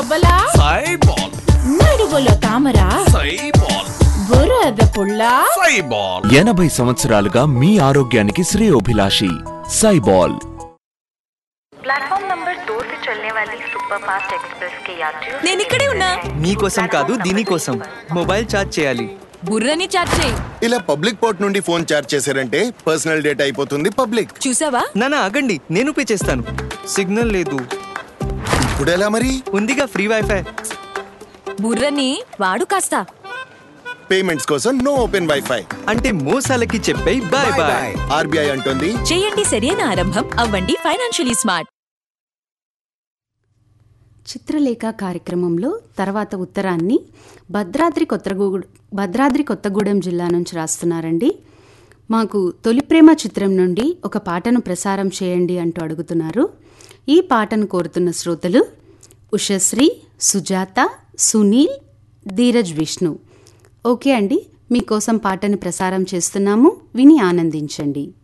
బొబ్బలా సైబాల్, నడువులో తామరా సైబాల్, బురద పుల్ల సైబాల్. 80 సంవత్సరాలుగా మీ ఆరోగ్యానికి శ్రేయోభిలాషి సైబాల్. प्लेटफॉर्म नंबर 2 से चलने वाली सुपरफास्ट एक्सप्रेस के यात्रियों నేను ఇక్కడే ఉన్నా. మీకోసం కాదు దీనికోసం మొబైల్ ఛార్జ్ చేయాలి. బుర్రని చాట్ చేయి. ఇలా పబ్లిక్ పోర్ట్ నుండి ఫోన్ చార్జ్ చేశారంటే పర్సనల్ డేటా అయిపోతుంది పబ్లిక్. చూసావా? నానా ఆగండి, నేను పే చేస్తాను. సిగ్నల్ లేదు. ఇప్పుడు ఎలా మరి? ఉందిగా ఫ్రీ వైఫై. బుర్రని వాడు కాస్త. పేమెంట్స్ కోసం నో ఓపెన్ వైఫై. అంటే మోసాలకి చెప్పే బాయ్ బాయ్. ఆర్బీఐ అంటుంది చేయండి సరైన ఆరంభం, అవ్వండి ఫైనాన్షియలీ స్మార్ట్. చిత్రలేఖ కార్యక్రమంలో తర్వాత ఉత్తరాన్ని భద్రాద్రి కొత్తగూడెం జిల్లా నుంచి రాస్తున్నారండి. మాకు తొలి ప్రేమ చిత్రం నుండి ఒక పాటను ప్రసారం చేయండి అంటూ అడుగుతున్నారు. ఈ పాటను కోరుతున్న శ్రోతలు ఉషశ్రీ, సుజాత, సునీల్, ధీరజ్, విష్ణు. ఓకే అండి, మీకోసం పాటను ప్రసారం చేస్తున్నాము, విని ఆనందించండి.